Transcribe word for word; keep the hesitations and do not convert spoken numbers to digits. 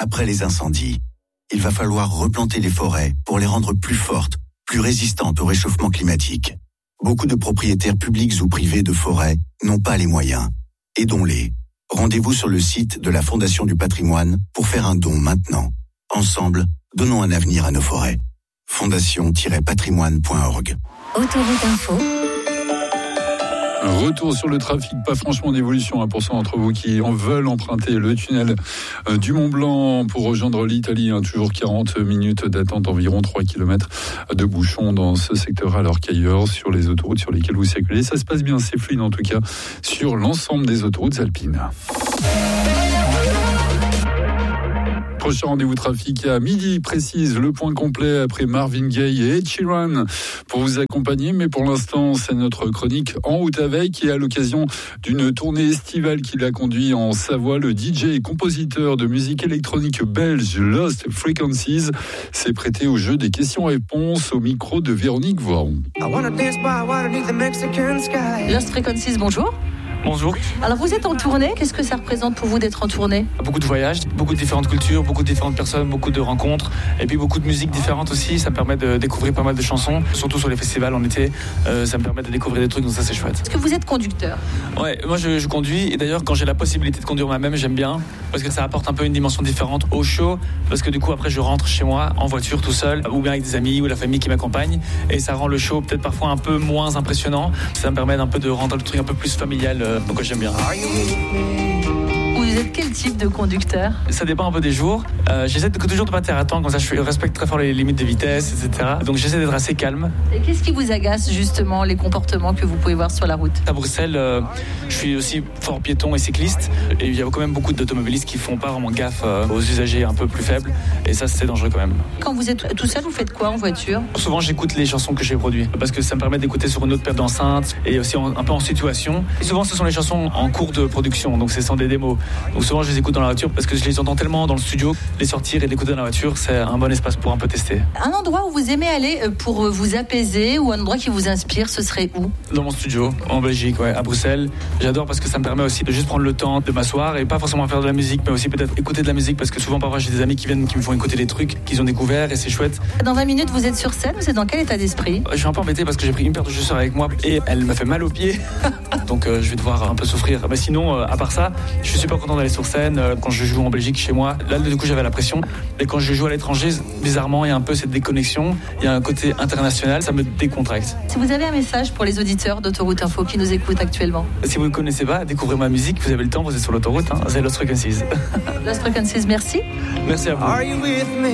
Après les incendies, il va falloir replanter les forêts pour les rendre plus fortes, plus résistantes au réchauffement climatique. Beaucoup de propriétaires publics ou privés de forêts n'ont pas les moyens. Aidons-les. Rendez-vous sur le site de la Fondation du Patrimoine pour faire un don maintenant. Ensemble, donnons un avenir à nos forêts. fondation tiret patrimoine point org. Autoroute Info. Retour sur le trafic, pas franchement d'évolution hein, pour ceux d'entre vous qui en veulent emprunter le tunnel euh, du Mont Blanc pour rejoindre l'Italie. Hein, toujours quarante minutes d'attente, environ trois kilomètres de bouchons dans ce secteur, alors qu'ailleurs, sur les autoroutes sur lesquelles vous circulez, ça se passe bien, c'est fluide en tout cas sur l'ensemble des autoroutes alpines. Prochain rendez-vous trafic à midi, précise le point complet après Marvin Gaye et Ed Sheeran pour vous accompagner. Mais pour l'instant, c'est notre chronique En route avec. Et à l'occasion d'une tournée estivale qu'il a conduit en Savoie, le D J et compositeur de musique électronique belge Lost Frequencies s'est prêté au jeu des questions-réponses au micro de Véronique Voiron. Lost Frequencies, bonjour. Bonjour. Alors vous êtes en tournée, qu'est-ce que ça représente pour vous d'être en tournée ? Beaucoup de voyages, beaucoup de différentes cultures, beaucoup de différentes personnes, beaucoup de rencontres et puis beaucoup de musiques différentes aussi. Ça me permet de découvrir pas mal de chansons, surtout sur les festivals en été. Euh, ça me permet de découvrir des trucs, donc ça c'est chouette. Est-ce que vous êtes conducteur ? Ouais, moi je, je conduis et d'ailleurs quand j'ai la possibilité de conduire moi-même, j'aime bien parce que ça apporte un peu une dimension différente au show parce que du coup après je rentre chez moi en voiture tout seul ou bien avec des amis ou la famille qui m'accompagne et ça rend le show peut-être parfois un peu moins impressionnant. Ça me permet un peu de rendre le truc un peu plus familial, euh, donc j'aime bien. Vous êtes quel type de conducteur ? Ça dépend un peu des jours. Euh, j'essaie de, toujours de pas taire à temps, comme ça je respecte très fort les limites de vitesse, et cetera. Donc j'essaie d'être assez calme. Et qu'est-ce qui vous agace justement, les comportements que vous pouvez voir sur la route ? À Bruxelles, euh, je suis aussi fort piéton et cycliste. Et il y a quand même beaucoup d'automobilistes qui font pas vraiment gaffe euh, aux usagers un peu plus faibles. Et ça, c'est dangereux quand même. Quand vous êtes tout seul, vous faites quoi en voiture ? Souvent, j'écoute les chansons que j'ai produites parce que ça me permet d'écouter sur une autre paire d'enceintes et aussi en, un peu en situation. Et souvent, ce sont les chansons en cours de production, donc ce sont des démos. Donc souvent, je les écoute dans la voiture parce que je les entends tellement dans le studio. Les sortir et l'écouter dans la voiture, c'est un bon espace pour un peu tester. Un endroit où vous aimez aller pour vous apaiser ou un endroit qui vous inspire, ce serait où ? Dans mon studio, en Belgique, ouais, à Bruxelles. J'adore parce que ça me permet aussi de juste prendre le temps de m'asseoir et pas forcément faire de la musique, mais aussi peut-être écouter de la musique parce que souvent, parfois, j'ai des amis qui viennent, qui me font écouter des trucs qu'ils ont découverts et c'est chouette. Dans vingt minutes, vous êtes sur scène, vous êtes dans quel état d'esprit ? Je suis un peu embêté parce que j'ai pris une paire de chaussures avec moi et elle m'a fait mal aux pieds. Donc euh, je vais devoir un peu souffrir. Mais sinon, euh, à part ça, je suis super content d'aller sur scène. Euh, quand je joue en Belgique chez moi, là du coup j'avais la pression. Et quand je joue à l'étranger, bizarrement, il y a un peu cette déconnexion. Il y a un côté international, ça me décontracte. Si vous avez un message pour les auditeurs d'Autoroute Info qui nous écoutent actuellement ? Si vous ne connaissez pas, découvrez ma musique. Vous avez le temps, vous êtes sur l'autoroute. Hein, c'est Lost Frequencies. Lost Frequencies, merci. Merci à vous.